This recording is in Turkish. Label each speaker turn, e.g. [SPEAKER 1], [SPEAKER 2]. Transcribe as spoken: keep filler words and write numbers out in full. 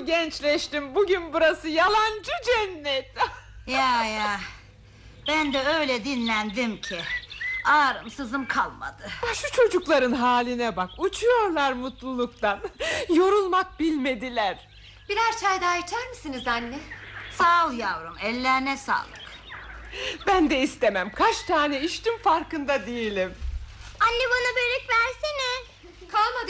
[SPEAKER 1] gençleştim. Bugün burası yalancı cennet.
[SPEAKER 2] Ya ya, ben de öyle dinlendim ki ağrım sızım kalmadı.
[SPEAKER 1] Şu çocukların haline bak, uçuyorlar mutluluktan. Yorulmak bilmediler.
[SPEAKER 3] Birer çay daha içer misiniz anne?
[SPEAKER 2] Sağ ol yavrum, ellerine sağlık.
[SPEAKER 1] Ben de istemem, kaç tane içtim farkında değilim.
[SPEAKER 4] Anne bana börek versene.
[SPEAKER 3] Kalmadı